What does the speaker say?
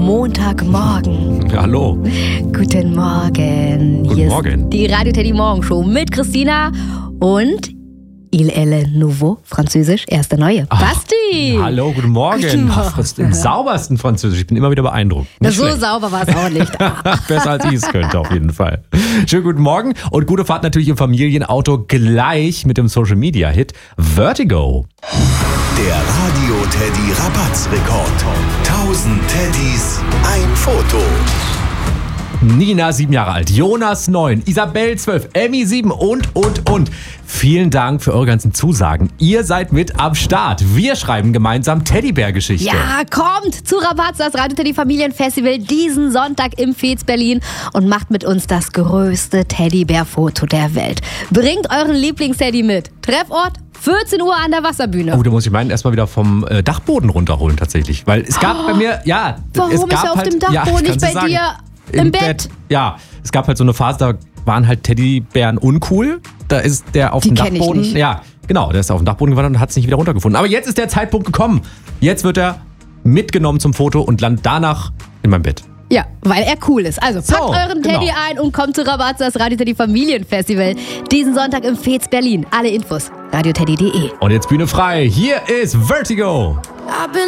Montagmorgen. Hallo. Guten Morgen. Guten Hier Morgen. ist die Radio Teddy Morgenshow mit Christina und Il est le nouveau, französisch, erste neue. Basti! Hallo, guten Morgen. Guten Morgen. Das ist im saubersten Französisch. Ich bin immer wieder beeindruckt. Nicht So schlecht. sauber war es auch nicht. Besser als ich es könnte, auf jeden Fall. Schönen guten Morgen und gute Fahrt natürlich im Familienauto gleich mit dem Social Media Hit Vertigo. Der Radio Teddy Rabatzrekord. 1000 Teddys, ein Foto. Nina 7 Jahre alt, Jonas 9, Isabel 12, Emmy 7 und. Vielen Dank für eure ganzen Zusagen. Ihr seid mit am Start. Wir schreiben gemeinsam Teddybär-Geschichte. Ja, kommt zu Rabatz, das Radio Teddy Familienfestival diesen Sonntag im Fez Berlin und macht mit uns das größte Teddybär-Foto der Welt. Bringt euren Lieblingsteddy mit. Treffort 14 Uhr an der Wasserbühne. Oh, da muss ich meinen erstmal wieder vom Dachboden runterholen tatsächlich. Weil es gab bei mir, Warum es ist gab er auf halt, dem Dachboden ich nicht kann's bei sagen. dir im Bett? Ja, es gab halt so eine Phase, da waren halt Teddybären uncool. Da ist der auf Die dem kenn ich Dachboden. nicht. Ja, genau, der ist auf dem Dachboden gewandert und hat es nicht wieder runtergefunden. Aber jetzt ist der Zeitpunkt gekommen. Jetzt wird er mitgenommen zum Foto und landet danach in meinem Bett. Ja, weil er cool ist. Also packt So, euren genau. Teddy ein und kommt zu Rabatz, das Radio Teddy Familienfestival diesen Sonntag im Fez Berlin. Alle Infos radioteddy.de. Und jetzt Bühne frei. Hier ist Vertigo.